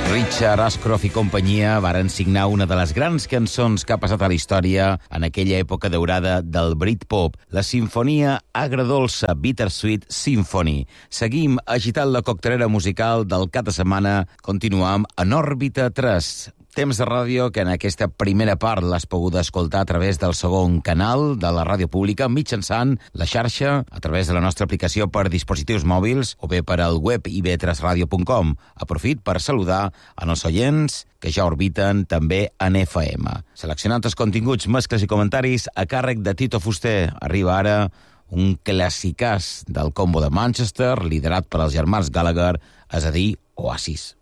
Richard Ashcroft i companyia varen signar una de les grans cançons que ha passat a la història en aquella època daurada del Britpop, la sinfonia agredolça Bittersweet Symphony. Seguim agitant la coctelera musical del cap de setmana. Continuam en òrbita 3. Temps de ràdio que en aquesta primera part l'has pogut escoltar a través del segon canal de la ràdio pública mitjançant la xarxa, a través de la nostra aplicació per dispositius mòbils o bé per al web ib3radio.com. Aprofit per saludar en els oients que ja orbiten també en FM. Seleccionant els continguts, mescles i comentaris a càrrec de Tito Fuster. Arriba ara un classicàs del combo de Manchester, liderat per els germans Gallagher, és a dir, Oasis.